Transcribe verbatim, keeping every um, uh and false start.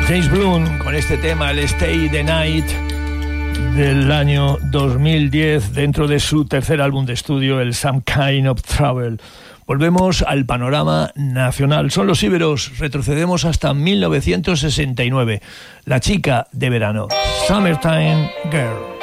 James Blunt con este tema, el Stay the Night, del año dos mil diez, dentro de su tercer álbum de estudio, el Some Kind of Trouble. Volvemos al panorama nacional. Son los íberos, retrocedemos hasta mil novecientos sesenta y nueve. La chica de verano, Summertime Girl.